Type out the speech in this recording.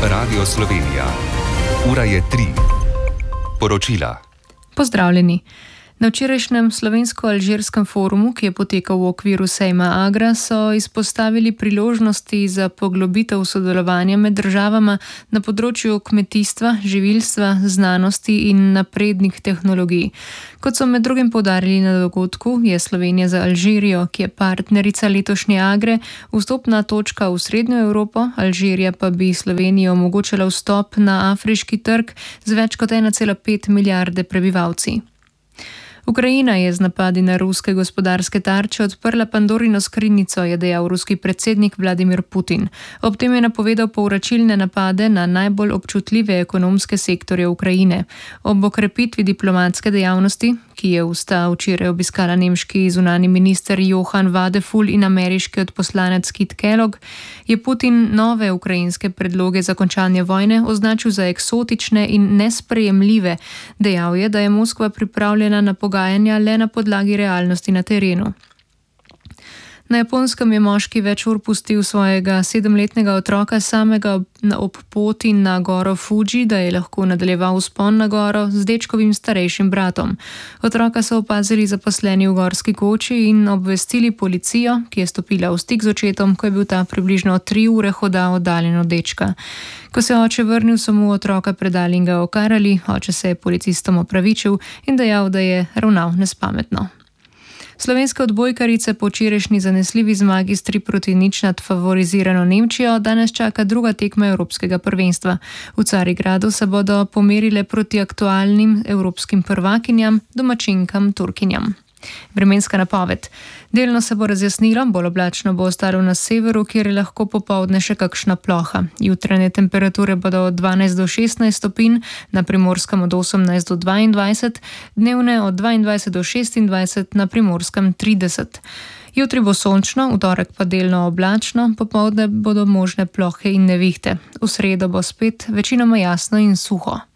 Radio Slovenija. Ura je 3. Poročila. Pozdravljeni. Na včerajšnjem slovensko-alžirskem forumu, ki je potekal v okviru sejma Agra, so izpostavili priložnosti za poglobitev sodelovanja med državama na področju kmetijstva, živilstva, znanosti in naprednih tehnologij. Kot so med drugim poudarili na dogodku, je Slovenija za Alžirijo, ki je partnerica letošnje Agre, vstopna točka v Srednjo Evropo, Alžirija pa bi Sloveniji omogočala vstop na afriški trg z več kot 1,5 milijarde prebivalci. Ukrajina je z napadi na ruske gospodarske tarče odprla Pandorino skrinjico, je dejal ruski predsednik Vladimir Putin. Ob tem je napovedal povračilne napade na najbolj občutljive ekonomske sektorje Ukrajine. Ob okrepitvi diplomatske dejavnosti, ki je včeraj obiskala nemški zunanji minister Johann Wadephul in ameriški odposlanec Kit Kellogg, je Putin nove ukrajinske predloge za končanje vojne označil za eksotične in nesprejemljive. Dejal je, da je Moskva pripravljena na pogajanja le na podlagi realnosti na terenu. Na Japonskem je moški več ur pustil svojega 7-letnega otroka samega ob poti na goro Fuji, da je lahko nadaljeval vzpon na goro z dečkovim starejšim bratom. Otroka so opazili zaposleni v gorski koči in obvestili policijo, ki je stopila v stik z očetom, ko je bil ta približno 3 ure hoda oddaljen od dečka. Ko se je oče vrnil, so mu otroka predali in ga okarali, oče se je policistom opravičil in dejal, da je ravnal nespametno. Slovenske odbojkarice po včerajšnji zanesljivi zmagi s 3-0 nad favorizirano Nemčijo danes čaka druga tekma evropskega prvenstva. V Carigradu se bodo pomerile proti aktualnim evropskim prvakinjam, domačinkam Turkinjam. Vremenska napoved. Delno se bo razjasnilo, bolj oblačno bo ostalo na severu, kjer je lahko popoldne še kakšna ploha. Jutranje temperature bodo od 12 do 16 stopinj, na Primorskem od 18 do 22, dnevne od 22 do 26, na Primorskem 30. Jutri bo sončno, v torek pa delno oblačno, popoldne bodo možne plohe in nevihte. V sredo bo spet večinoma jasno in suho.